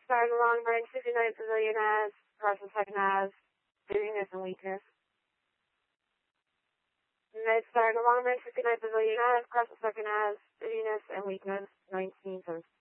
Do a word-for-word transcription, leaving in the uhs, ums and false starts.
starting along line fifty-nine Pavilion Ave, crossing second Ave, dizziness and weakness. United starting along line fifty-nine Pavilion Ave, crossing second Ave, dizziness and weakness, nineteen seven.